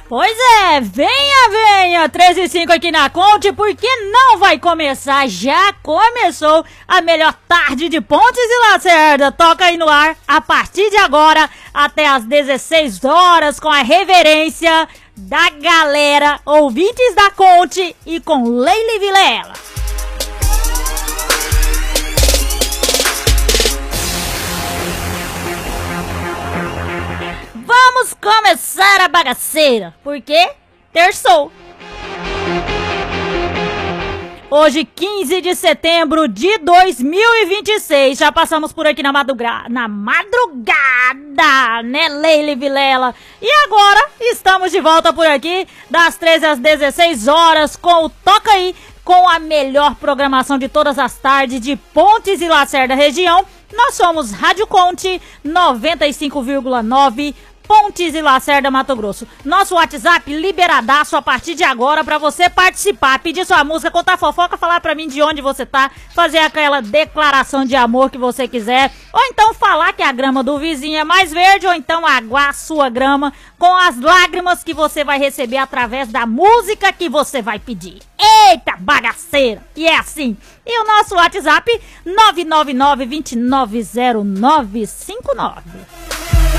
Pois é, venha, 13 e 5 aqui na Conte, porque não vai começar, já começou a melhor tarde de Pontes e Lacerda. Toca aí no ar, a partir de agora, até às 16 horas, com a reverência da galera, ouvintes da Conte e com Leila Vilela. Vamos começar a bagaceira, porque terçou. Hoje, 15 de setembro de 2026, já passamos por aqui na madrugada, né, Leila Vilela? E agora, estamos de volta por aqui, das 13 às 16 horas, com o Toca Aí, com a melhor programação de todas as tardes de Pontes e Lacerda região. Nós somos Rádio Conte 95,9 Pontes e Lacerda, Mato Grosso. Nosso WhatsApp liberadaço a partir de agora pra você participar, pedir sua música, contar fofoca, falar pra mim de onde você tá, fazer aquela declaração de amor que você quiser, ou então falar que a grama do vizinho é mais verde, ou então aguar a sua grama com as lágrimas que você vai receber através da música que você vai pedir. Eita bagaceira! E é assim. E o nosso WhatsApp 999-290959.